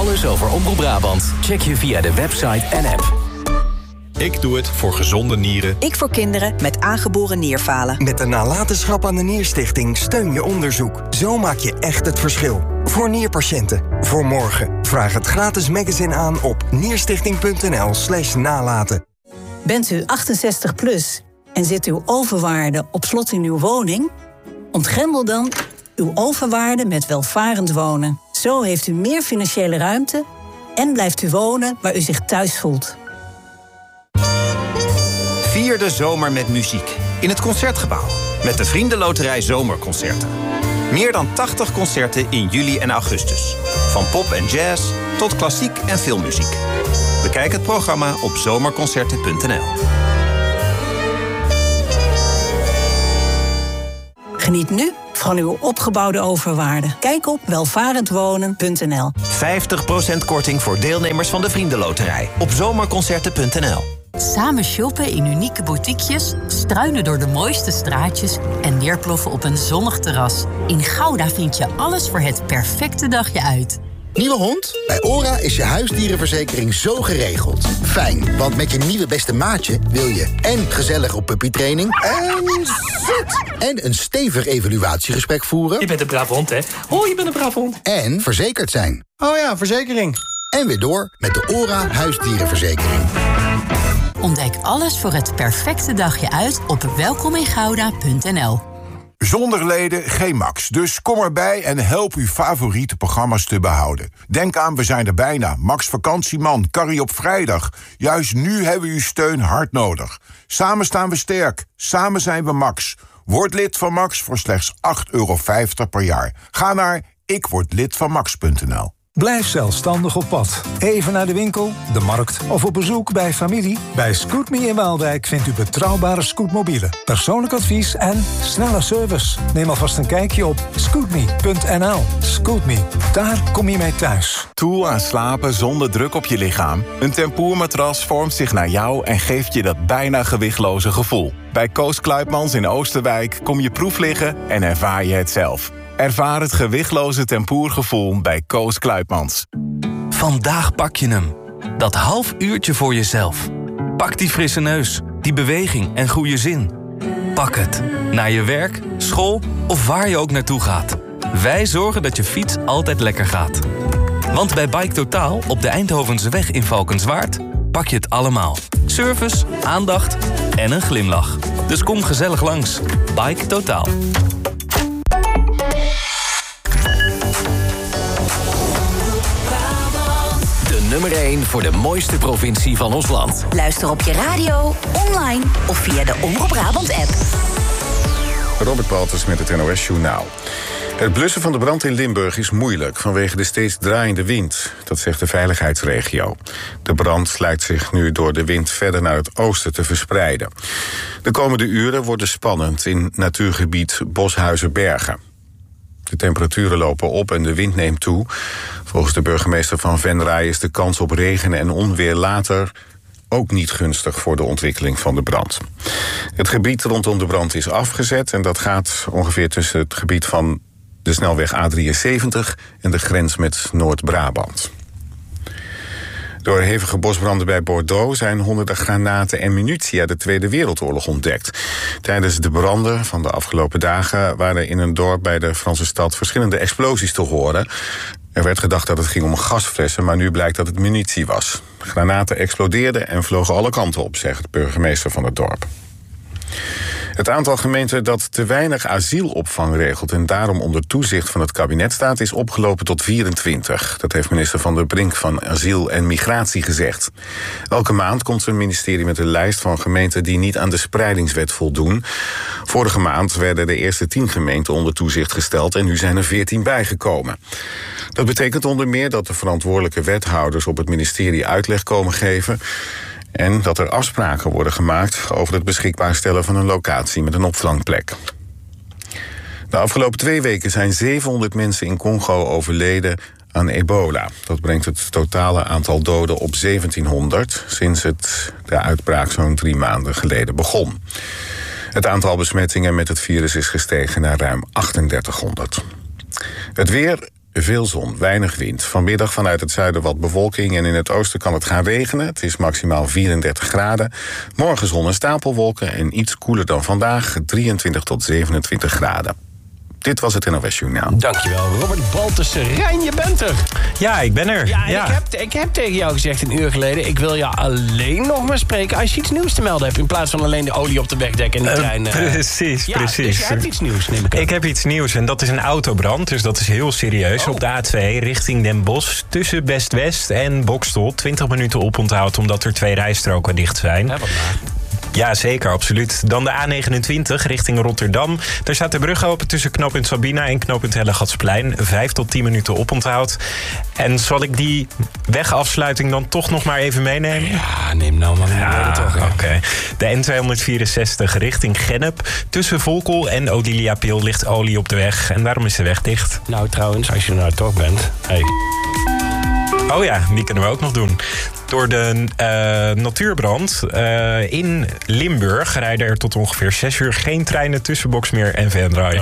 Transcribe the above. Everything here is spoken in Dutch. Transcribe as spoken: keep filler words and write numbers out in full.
Alles over Omroep Brabant check je via de website en app. Ik doe het voor gezonde nieren. Ik voor kinderen met aangeboren nierfalen. Met de nalatenschap aan de Nierstichting steun je onderzoek. Zo maak je echt het verschil. Voor nierpatiënten. Voor morgen. Vraag het gratis magazine aan op nierstichting.nl slash nalaten. Bent u achtenzestig plus en zit uw overwaarde op slot in uw woning? Ontgrendel dan uw overwaarde met welvarend wonen. Zo heeft u meer financiële ruimte en blijft u wonen waar u zich thuis voelt. Vier de zomer met muziek in het Concertgebouw met de Vriendenloterij Zomerconcerten. Meer dan tachtig concerten in juli en augustus. Van pop en jazz tot klassiek en filmmuziek. Bekijk het programma op zomerconcerten punt n l. Geniet nu van uw opgebouwde overwaarde. Kijk op welvarendwonen punt n l. vijftig procent korting voor deelnemers van de Vriendenloterij op zomerconcerten punt n l. Samen shoppen in unieke boutiquejes, struinen door de mooiste straatjes en neerploffen op een zonnig terras. In Gouda vind je alles voor het perfecte dagje uit. Nieuwe hond? Bij ORA is je huisdierenverzekering zo geregeld. Fijn, want met je nieuwe beste maatje wil je en gezellig op puppytraining en zit. En een stevig evaluatiegesprek voeren. Je bent een braaf hond, hè? Oh, je bent een braaf hond. En verzekerd zijn. Oh ja, verzekering. En weer door met de ORA huisdierenverzekering. Ontdek alles voor het perfecte dagje uit op welkom in gouda punt n l. Zonder leden geen Max, dus kom erbij en help uw favoriete programma's te behouden. Denk aan, we zijn er bijna. Max Vakantieman, Carrie op vrijdag. Juist nu hebben we uw steun hard nodig. Samen staan we sterk, samen zijn we Max. Word lid van Max voor slechts acht euro vijftig per jaar. Ga naar ik word lid van max punt n l. Blijf zelfstandig op pad. Even naar de winkel, de markt of op bezoek bij familie. Bij Scootme in Waalwijk vindt u betrouwbare scootmobielen, persoonlijk advies en snelle service. Neem alvast een kijkje op scootme punt n l. Scootme, daar kom je mee thuis. Toe aan slapen zonder druk op je lichaam? Een tempoermatras vormt zich naar jou en geeft je dat bijna gewichtloze gevoel. Bij Koos Kluipmans in Oosterwijk kom je proef liggen en ervaar je het zelf. Ervaar het gewichtloze tempoergevoel bij Koos Kluipmans. Vandaag pak je hem. Dat half uurtje voor jezelf. Pak die frisse neus, die beweging en goede zin. Pak het. Naar je werk, school of waar je ook naartoe gaat. Wij zorgen dat je fiets altijd lekker gaat. Want bij Bike Totaal op de Eindhovense weg in Valkenswaard pak je het allemaal. Service, aandacht en een glimlach. Dus kom gezellig langs. Bike Totaal. Nummer één voor de mooiste provincie van ons land. Luister op je radio, online of via de Omroep Brabant-app. Robert Baltus met het N O S-journaal. Het blussen van de brand in Limburg is moeilijk vanwege de steeds draaiende wind. Dat zegt de veiligheidsregio. De brand lijkt zich nu door de wind verder naar het oosten te verspreiden. De komende uren worden spannend in natuurgebied Boshuizenbergen. De temperaturen lopen op en de wind neemt toe. Volgens de burgemeester van Venray is de kans op regen en onweer later ook niet gunstig voor de ontwikkeling van de brand. Het gebied rondom de brand is afgezet en dat gaat ongeveer tussen het gebied van de snelweg A drieënzeventig en de grens met Noord-Brabant. Door hevige bosbranden bij Bordeaux zijn honderden granaten en munitie uit de Tweede Wereldoorlog ontdekt. Tijdens de branden van de afgelopen dagen waren in een dorp bij de Franse stad verschillende explosies te horen. Er werd gedacht dat het ging om gasflessen, maar nu blijkt dat het munitie was. Granaten explodeerden en vlogen alle kanten op, zegt de burgemeester van het dorp. Het aantal gemeenten dat te weinig asielopvang regelt en daarom onder toezicht van het kabinet staat, is opgelopen tot vierentwintig. Dat heeft minister Van der Brink van Asiel en Migratie gezegd. Elke maand komt zijn ministerie met een lijst van gemeenten die niet aan de spreidingswet voldoen. Vorige maand werden de eerste tien gemeenten onder toezicht gesteld en nu zijn er veertien bijgekomen. Dat betekent onder meer dat de verantwoordelijke wethouders op het ministerie uitleg komen geven en dat er afspraken worden gemaakt over het beschikbaar stellen van een locatie met een opvangplek. De afgelopen twee weken zijn zevenhonderd mensen in Congo overleden aan ebola. Dat brengt het totale aantal doden op zeventienhonderd sinds het de uitbraak zo'n drie maanden geleden begon. Het aantal besmettingen met het virus is gestegen naar ruim achtendertighonderd. Het weer. Veel zon, weinig wind. Vanmiddag vanuit het zuiden wat bewolking en in het oosten kan het gaan regenen. Het is maximaal vierendertig graden. Morgen zon en stapelwolken en iets koeler dan vandaag, drieëntwintig tot zevenentwintig graden. Dit was het N O S Journaal. Dankjewel, Robert Baltussen. Rijn, je bent er. Ja, ik ben er. Ja, en ja. Ik, heb, ik heb tegen jou gezegd een uur geleden... ik wil jou alleen nog maar spreken als je iets nieuws te melden hebt... in plaats van alleen de olie op de wegdek en de trein. Uh, precies, ja, precies. Dus je hebt iets nieuws, neem ik aan. Ik heb iets nieuws en dat is een autobrand, dus dat is heel serieus. Oh. Op de A twee richting Den Bosch tussen Best-West en Bokstel. twintig minuten oponthoud omdat er twee rijstroken dicht zijn. Ja, wat maar. Ja, zeker, absoluut. Dan de A negenentwintig richting Rotterdam. Daar staat de brug open tussen knooppunt Sabina en knooppunt Hellegatsplein. Vijf tot tien minuten oponthoud. En zal ik die wegafsluiting dan toch nog maar even meenemen? Ja, neem nou maar mee. Ja, toch. Oké. Okay. De N tweehonderdvierenzestig richting Gennep. Tussen Volkel en Odilia-Pil ligt olie op de weg. En daarom is de weg dicht. Nou, trouwens, als je er nou toch bent... Hey. Oh ja, die kunnen we ook nog doen. Door de uh, natuurbrand uh, in Limburg rijden er tot ongeveer zes uur geen treinen tussen Boxmeer en Venray.